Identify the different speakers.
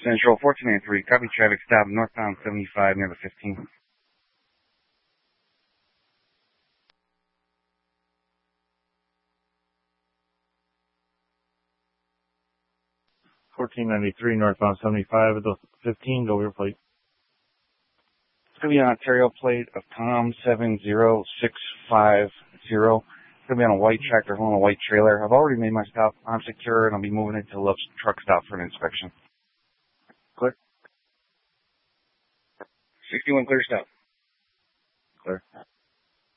Speaker 1: Central 1493, copy traffic stop northbound 75 near the 15.
Speaker 2: 1493 northbound 75 at the 15, go your plate.
Speaker 1: It's going to be an Ontario plate of Tom 70650. It's going to be on a white tractor hauling a white trailer. I've already made my stop. I'm secure, and I'll be moving it to the Love's truck stop for an inspection. Clear. 61 clear stop. Clear.